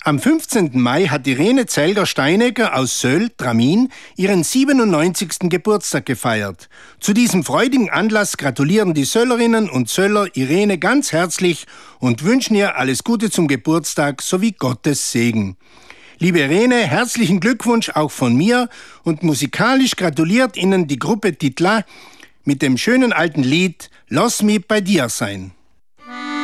Am 15. Mai hat Irene Zelger-Steinegger aus Söll-Tramin ihren 97. Geburtstag gefeiert. Zu diesem freudigen Anlass gratulieren die Söllerinnen und Söller Irene ganz herzlich und wünschen ihr alles Gute zum Geburtstag sowie Gottes Segen. Liebe Irene, herzlichen Glückwunsch auch von mir und musikalisch gratuliert Ihnen die Gruppe Titla mit dem schönen alten Lied Lass mi bei dir sein.